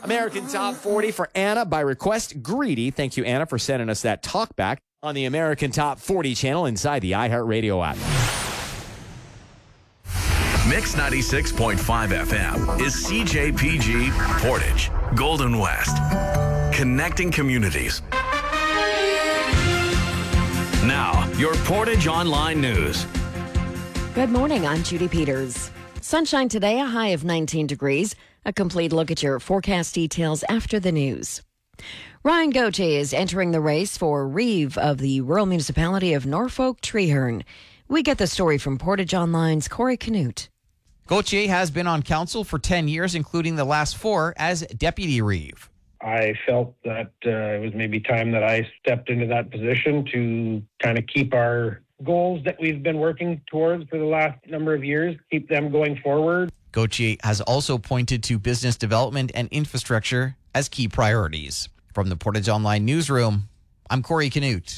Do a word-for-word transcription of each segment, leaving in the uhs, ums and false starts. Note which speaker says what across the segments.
Speaker 1: American Top forty for Anna by request. Greedy. Thank you, Anna, for sending us that talk back on the American Top forty channel inside the iHeartRadio app.
Speaker 2: Mix ninety-six point five F M is C J P G Portage, Golden West. Connecting communities. Now, your Portage Online News.
Speaker 3: Good morning, I'm Judy Peters. Sunshine today, a high of nineteen degrees. A complete look at your forecast details after the news. Ryan Gauthier is entering the race for Reeve of the rural municipality of Norfolk Treeherne. We get the story from Portage Online's Corey Canute.
Speaker 4: Gauthier has been on council for ten years, including the last four as Deputy Reeve.
Speaker 5: I felt that uh, it was maybe time that I stepped into that position to kind of keep our goals that we've been working towards for the last number of years, keep them going forward.
Speaker 4: Gauthier has also pointed to business development and infrastructure as key priorities. From the Portage Online Newsroom, I'm Corey Canute.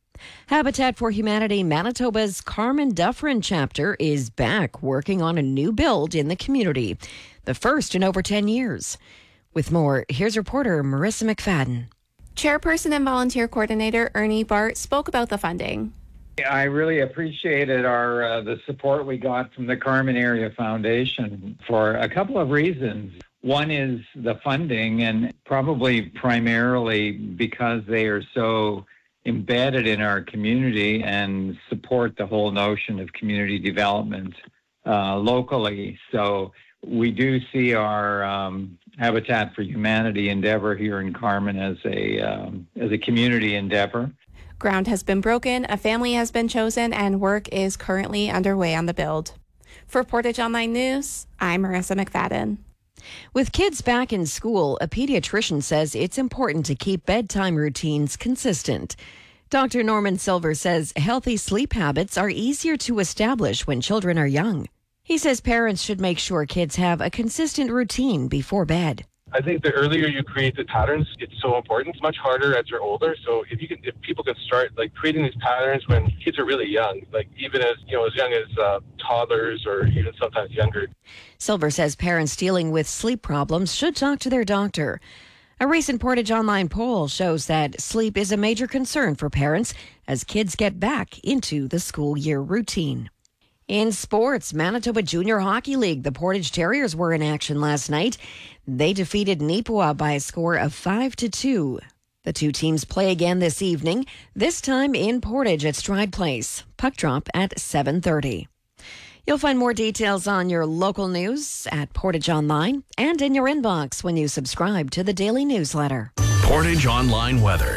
Speaker 3: Habitat for Humanity Manitoba's Carmen Dufferin chapter is back working on a new build in the community, the first in over ten years. With more, here's reporter Marissa McFadden.
Speaker 6: Chairperson and volunteer coordinator Ernie Bart spoke about the funding.
Speaker 7: I really appreciated our uh, the support we got from the Carmen Area Foundation for a couple of reasons. One is the funding, and probably primarily because they are so embedded in our community and support the whole notion of community development uh, locally. So we do see our um, Habitat for Humanity endeavor here in Carmen as a um, as a community endeavor.
Speaker 6: Ground has been broken, a family has been chosen, and work is currently underway on the build. For Portage Online News, I'm Marissa McFadden.
Speaker 3: With kids back in school, a pediatrician says it's important to keep bedtime routines consistent. Doctor Norman Silver says healthy sleep habits are easier to establish when children are young. He says parents should make sure kids have a consistent routine before bed.
Speaker 8: I think the earlier you create the patterns, it's so important. It's much harder as you're older. So if you can, if people can start like creating these patterns when kids are really young, like even as you know, as young as uh, toddlers or even sometimes younger.
Speaker 3: Silver says parents dealing with sleep problems should talk to their doctor. A recent Portage Online poll shows that sleep is a major concern for parents as kids get back into the school year routine. In sports, Manitoba Junior Hockey League, the Portage Terriers were in action last night. They defeated Nipawin by a score of five to two. The two teams play again this evening, this time in Portage at Stride Place. Puck drop at seven thirty. You'll find more details on your local news at Portage Online and in your inbox when you subscribe to the daily newsletter.
Speaker 2: Portage Online weather.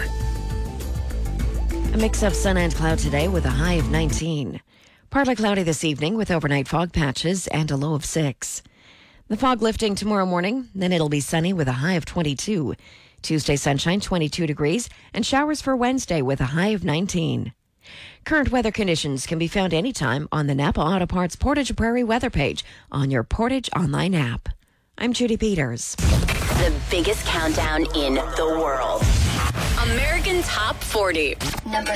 Speaker 3: A mix of sun and cloud today with a high of nineteen. Partly cloudy this evening with overnight fog patches and a low of six. The fog lifting tomorrow morning, then it'll be sunny with a high of twenty-two. Tuesday sunshine, twenty-two degrees, and showers for Wednesday with a high of nineteen. Current weather conditions can be found anytime on the Napa Auto Parts Portage Prairie weather page on your Portage Online app. I'm Judy Peters.
Speaker 9: The biggest countdown in the world. American Top forty. Number